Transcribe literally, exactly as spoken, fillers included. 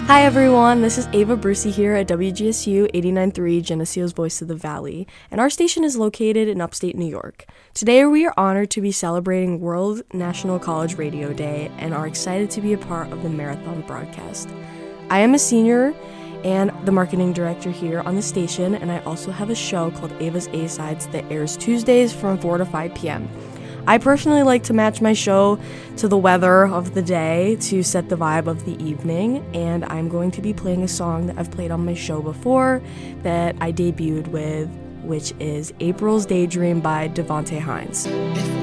Hi everyone, this is Ava Brucey here at W G S U eighty-nine point three Geneseo's Voice of the Valley, and our station is located in upstate New York. Today we are honored to be celebrating World National College Radio Day and are excited to be a part of the marathon broadcast. I am a senior and the marketing director here on the station, and I also have a show called Ava's A-Sides that airs Tuesdays from four to five p.m. I personally like to match my show to the weather of the day to set the vibe of the evening, and I'm going to be playing a song that I've played on my show before that I debuted with, which is April's Daydream by Devonte Hines.